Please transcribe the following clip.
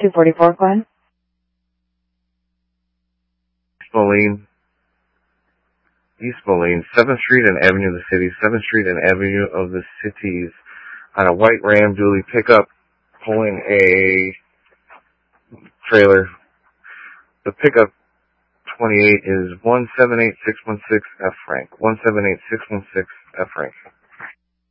244 Glen. East Moline, 7th Street and Avenue of the Cities, 7th Street and Avenue of the Cities, on a white Ram dually pickup pulling a trailer. The pickup 28 is 178616 F. Frank. 178616 F. Frank.